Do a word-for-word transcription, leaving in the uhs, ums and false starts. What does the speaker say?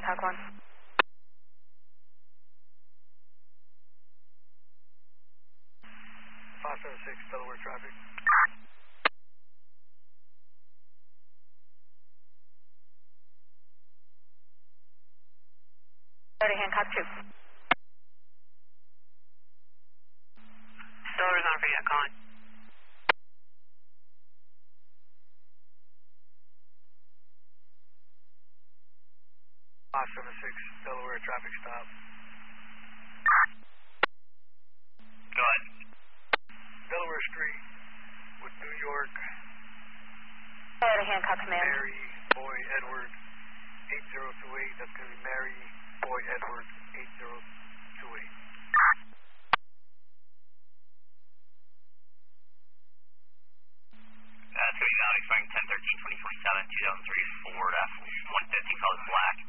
Hancock one. five seven six, Delaware traffic. thirty Hancock two. Delaware's on for you, calling. five seven six, Delaware traffic stop. Go ahead. Delaware Street with New York, thirty Hancock command. Mary, Boy, Edward, eight zero two eight. That's going to be Mary, Boy, Edward, eight zero two eight. Uh, it's going to be now expiring ten thirteen twenty twenty-seven, two thousand three Ford F one fifty, color black.